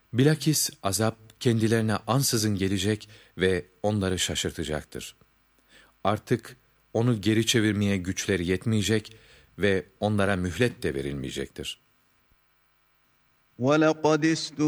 Bilakis azap kendilerine ansızın gelecek ve onları şaşırtacaktır. Artık onu geri çevirmeye güçleri yetmeyecek ve onlara mühlet de verilmeyecektir. وَلَقَدِ